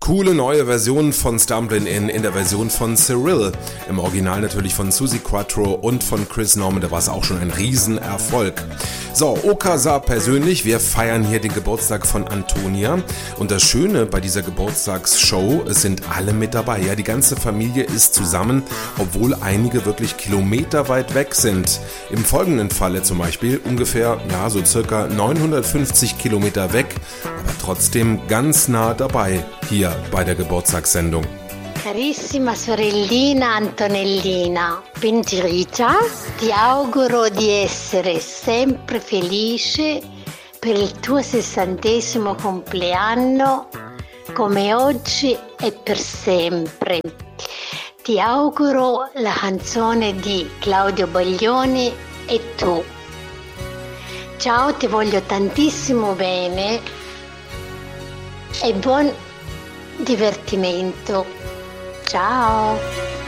Coole neue Version von Stumblin' in der Version von Cyril. Im Original natürlich von Suzi Quatro und von Chris Norman, da war es auch schon ein Riesenerfolg. So, Okasa persönlich, wir feiern hier den Geburtstag von Antonia. Und das Schöne bei dieser Geburtstagsshow, es sind alle mit dabei. Ja, die ganze Familie ist zusammen, obwohl einige wirklich kilometerweit weg sind. Im folgenden Falle zum Beispiel ungefähr, ja, so circa 950 Kilometer weg, aber trotzdem ganz nah dabei hier bei der Geburtstagssendung. Carissima sorellina Antonellina, Binti Rita, ti auguro di essere sempre felice per il tuo 60° compleanno come oggi e per sempre. Ti auguro la canzone di Claudio Baglioni e tu. Ciao, ti voglio tantissimo bene e buon divertimento. Ciao!